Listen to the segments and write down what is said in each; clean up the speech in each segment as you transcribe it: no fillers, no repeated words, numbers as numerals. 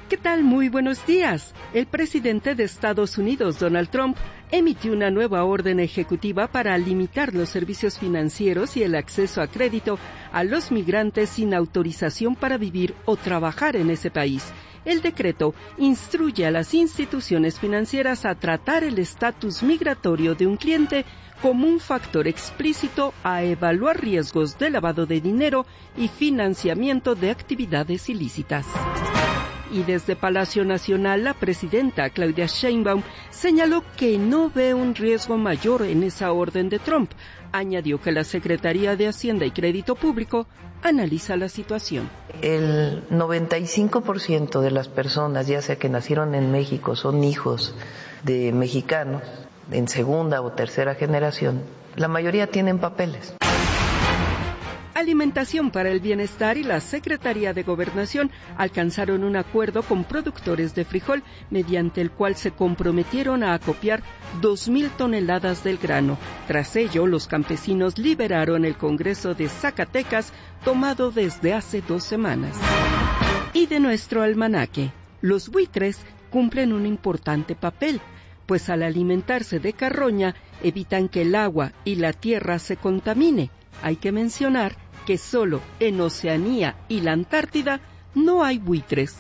¿Qué tal? Muy buenos días. El presidente de Estados Unidos, Donald Trump, emitió una nueva orden ejecutiva para limitar los servicios financieros y el acceso a crédito a los migrantes sin autorización para vivir o trabajar en ese país. El decreto instruye a las instituciones financieras a tratar el estatus migratorio de un cliente como un factor explícito a evaluar riesgos de lavado de dinero y financiamiento de actividades ilícitas. Y desde Palacio Nacional, la presidenta Claudia Sheinbaum señaló que no ve un riesgo mayor en esa orden de Trump. Añadió que la Secretaría de Hacienda y Crédito Público analiza la situación. El 95% de las personas, ya sea que nacieron en México, son hijos de mexicanos en segunda o tercera generación, la mayoría tienen papeles. Alimentación para el Bienestar y la Secretaría de Gobernación alcanzaron un acuerdo con productores de frijol, mediante el cual se comprometieron a acopiar 2,000 toneladas del grano. Tras ello, los campesinos liberaron el Congreso de Zacatecas, tomado desde hace 2 semanas. Y de nuestro almanaque, los buitres cumplen un importante papel, pues al alimentarse de carroña evitan que el agua y la tierra se contamine. Hay que mencionar que solo en Oceanía y la Antártida no hay buitres.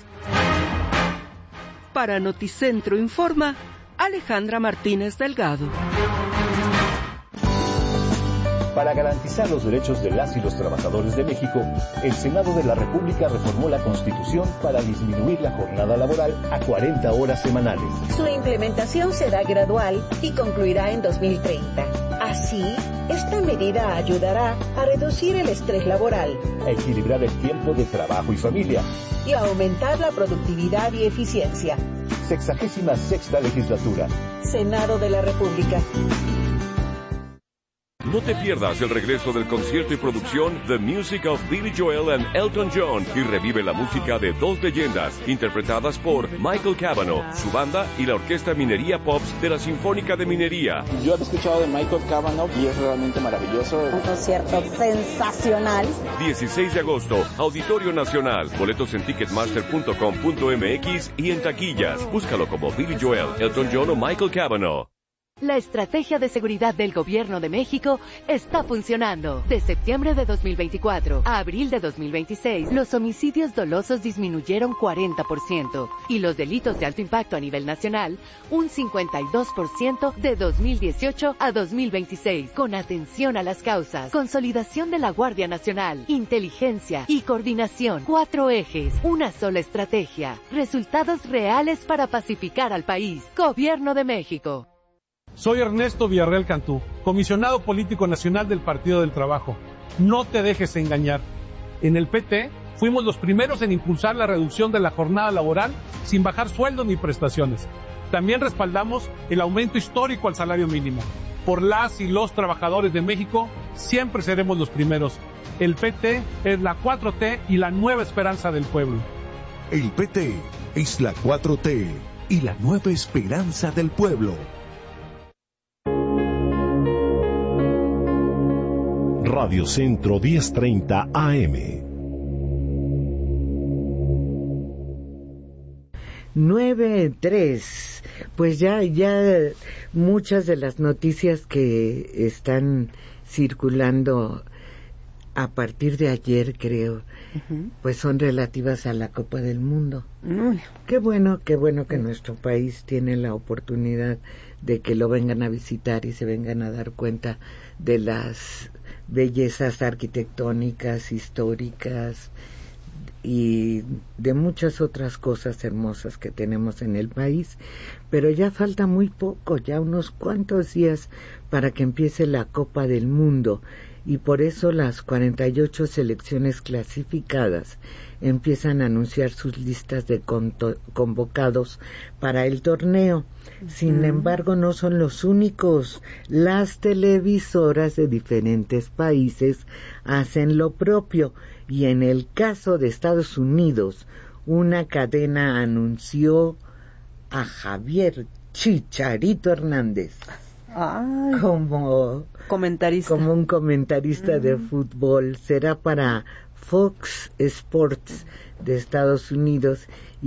Para Noticentro informa Alejandra Martínez Delgado. Para garantizar los derechos de las y los trabajadores de México, el Senado de la República reformó la Constitución para disminuir la jornada laboral a 40 horas semanales. Su implementación será gradual y concluirá en 2030. Así, esta medida ayudará a reducir el estrés laboral, a equilibrar el tiempo de trabajo y familia y a aumentar la productividad y eficiencia. 66ª legislatura. Senado de la República. No te pierdas el regreso del concierto y producción The Music of Billy Joel and Elton John y revive la música de 2 leyendas interpretadas por Michael Cavanaugh, su banda y la Orquesta Minería Pops de la Sinfónica de Minería. Yo he escuchado de Michael Cavanaugh y es realmente maravilloso. Un concierto sensacional. 16 de agosto, Auditorio Nacional. Boletos en ticketmaster.com.mx y en taquillas. Búscalo como Billy Joel, Elton John o Michael Cavanaugh. La estrategia de seguridad del Gobierno de México está funcionando. De septiembre de 2024 a abril de 2026, los homicidios dolosos disminuyeron 40% y los delitos de alto impacto a nivel nacional un 52% de 2018 a 2026. Con atención a las causas, consolidación de la Guardia Nacional, inteligencia y coordinación. 4 ejes, una sola estrategia. Resultados reales para pacificar al país. Gobierno de México. Soy Ernesto Villarreal Cantú, comisionado político nacional del Partido del Trabajo. No te dejes engañar. En el PT fuimos los primeros en impulsar la reducción de la jornada laboral sin bajar sueldos ni prestaciones. También respaldamos el aumento histórico al salario mínimo. Por las y los trabajadores de México, siempre seremos los primeros. El PT es la 4T y la nueva esperanza del pueblo. El PT es la 4T y la nueva esperanza del pueblo. Radio Centro 1030 AM. 9:03. Pues ya muchas de las noticias que están circulando a partir de ayer, creo, pues son relativas a la Copa del Mundo. Qué bueno que nuestro país tiene la oportunidad de que lo vengan a visitar y se vengan a dar cuenta de las bellezas arquitectónicas, históricas y de muchas otras cosas hermosas que tenemos en el país. Pero ya falta muy poco, ya unos cuantos días para que empiece la Copa del Mundo, y por eso las 48 selecciones clasificadas empiezan a anunciar sus listas de convocados para el torneo. Sin embargo, no son los únicos. Las televisoras de diferentes países hacen lo propio, y en el caso de Estados Unidos, una cadena anunció a Javier Chicharito Hernández como un comentarista de fútbol. Será para Fox Sports de Estados Unidos